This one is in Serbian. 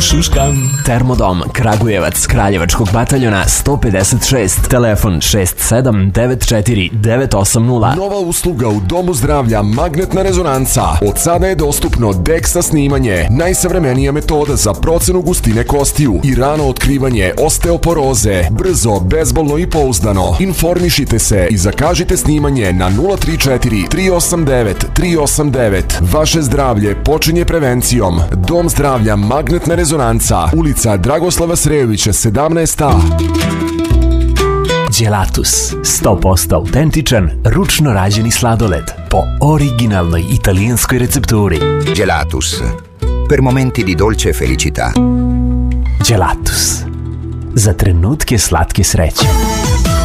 šuškam. Termodom Kragujevac, Kraljevačkog bataljona 156, telefon 6794 Nova usluga u Domu zdravlja Magnetna rezonanca. Od sada je dostupno DEXA snimanje, najsavremenija metoda za procenu gustine kostiju i rano otkrivanje osteoporoze. Brzo, bezbolno i pouzdano. Informišite se i zakažite snimanje na 034 389 389. Vaše zdravlje počinje prevencijom. Dom zdravlja Magnetna rezonanca, ulica Dragoslava Srejovića 17A. Gelatus, 100% autentičan, ručno rađeni sladoled po originalnoj italijanskoj recepturi. Gelatus, per momenti di dolce felicità. Gelatus, za trenutke slatke sreće.